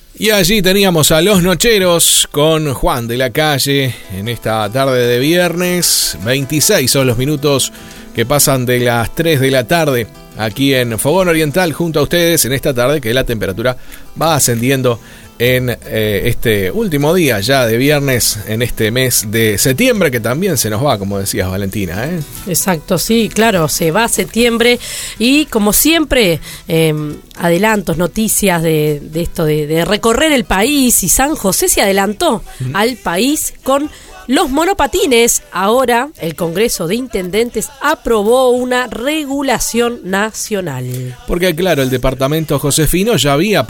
Y allí teníamos a Los Nocheros con Juan de la Calle en esta tarde de viernes. 26 son los minutos que pasan de las 3 de la tarde aquí en Fogón Oriental junto a ustedes en esta tarde que la temperatura va ascendiendo en este último día ya de viernes en este mes de septiembre que también se nos va, como decías, Valentina, ¿eh? Exacto, sí, claro, se va septiembre y como siempre adelantos, noticias de esto de recorrer el país, y San José se adelantó al país con los monopatines. Ahora el Congreso de Intendentes aprobó una regulación nacional. Porque claro, el departamento josefino ya había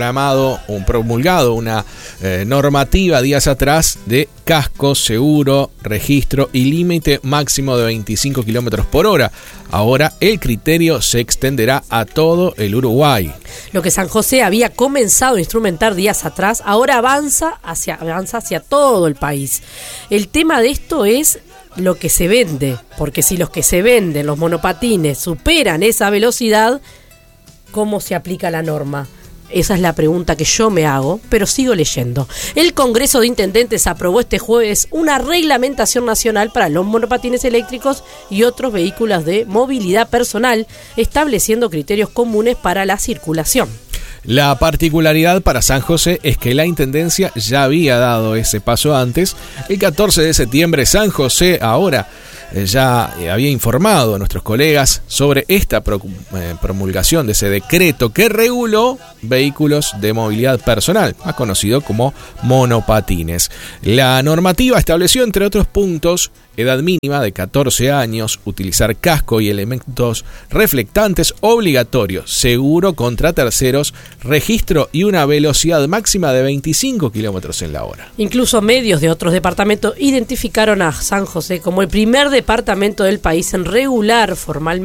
promulgado una normativa días atrás de casco, seguro, registro y límite máximo de 25 kilómetros por hora. Ahora el criterio se extenderá a todo el Uruguay. Lo que San José había comenzado a instrumentar días atrás, ahora avanza hacia todo el país. El tema de esto es lo que se vende, porque si los que se venden, los monopatines, superan esa velocidad, ¿cómo se aplica la norma? Esa es la pregunta que yo me hago, pero sigo leyendo. El Congreso de Intendentes aprobó este jueves una reglamentación nacional para los monopatines eléctricos y otros vehículos de movilidad personal, estableciendo criterios comunes para la circulación. La particularidad para San José es que la Intendencia ya había dado ese paso antes. El 14 de septiembre San José ahora ya había informado a nuestros colegas sobre esta promulgación de ese decreto que reguló vehículos de movilidad personal, más conocido como monopatines. La normativa estableció, entre otros puntos, edad mínima de 14 años, utilizar casco y elementos reflectantes obligatorios, seguro contra terceros, registro y una velocidad máxima de 25 kilómetros en la hora. Incluso medios de otros departamentos identificaron a San José como el primer departamento del país en regular formalmente